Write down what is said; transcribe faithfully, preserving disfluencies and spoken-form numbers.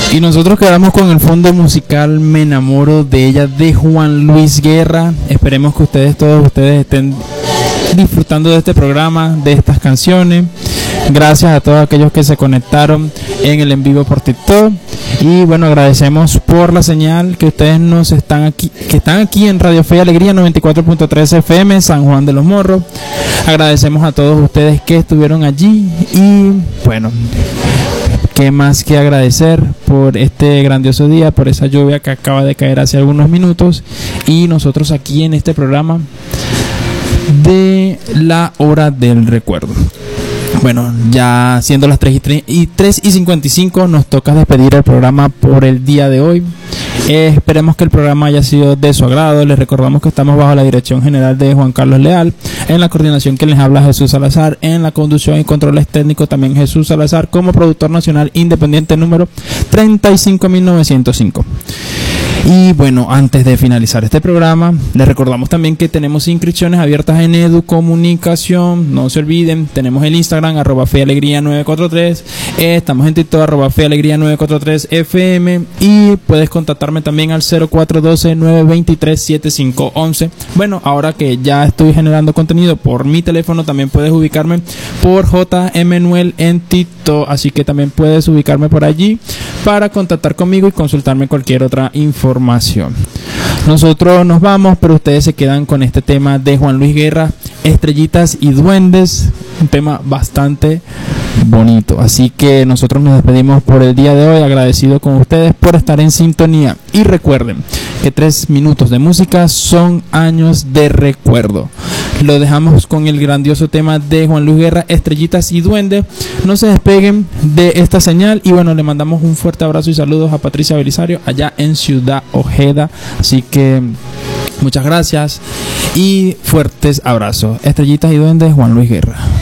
Y nosotros quedamos con el fondo musical Me enamoro de ella de Juan Luis Guerra. Esperemos que ustedes, todos ustedes, estén disfrutando de este programa, de estas canciones. Gracias a todos aquellos que se conectaron en el en vivo por TikTok. Y bueno, agradecemos por la señal que ustedes nos están aquí, que están aquí en Radio Fe y Alegría noventa y cuatro punto tres F M, San Juan de los Morros. Agradecemos a todos ustedes que estuvieron allí. Y bueno, qué más que agradecer por este grandioso día, por esa lluvia que acaba de caer hace algunos minutos. Y nosotros aquí en este programa de la hora del recuerdo. Bueno, ya siendo las tres y cincuenta y cinco, nos toca despedir el programa por el día de hoy. Eh, esperemos que el programa haya sido de su agrado. Les recordamos que estamos bajo la dirección general de Juan Carlos Leal. En la coordinación quien les habla, Jesús Salazar. En la conducción y controles técnicos también Jesús Salazar, como productor nacional independiente número treinta y cinco mil novecientos cinco. Y bueno, antes de finalizar este programa, les recordamos también que tenemos inscripciones abiertas en Educomunicación. No se olviden, tenemos el Instagram, arroba Fe y Alegría nueve cuatro tres. Eh, estamos en TikTok, arroba Fe y Alegría nueve cuatro tres F M. Y puedes contactarme también al cero cuatro uno dos, nueve dos tres, siete cinco uno uno. Bueno, ahora que ya estoy generando contenido por mi teléfono, también puedes ubicarme por J M Nuel en TikTok. Así que también puedes ubicarme por allí para contactar conmigo y consultarme cualquier otra información. Nosotros nos vamos, pero ustedes se quedan con este tema de Juan Luis Guerra, Estrellitas y Duendes, un tema bastante bonito. Así que nosotros nos despedimos por el día de hoy, agradecido con ustedes por estar en sintonía. Y recuerden que tres minutos de música son años de recuerdo. Lo dejamos con el grandioso tema de Juan Luis Guerra, Estrellitas y Duendes. No se despeguen de esta señal. Y bueno, le mandamos un fuerte abrazo y saludos a Patricia Belisario allá en Ciudad Ojeda. Así que muchas gracias y fuertes abrazos. Estrellitas y Duendes, Juan Luis Guerra.